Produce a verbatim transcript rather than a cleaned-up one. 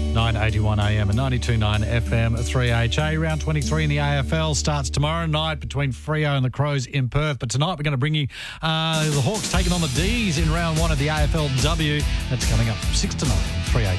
nine eighty-one A M and ninety-two point nine F M three H A. Round twenty-three in the A F L starts tomorrow night between Freo and the Crows in Perth. But tonight we're going to bring you uh, the Hawks taking on the D's in round one of the A F L W. That's coming up from six to nine, three H A.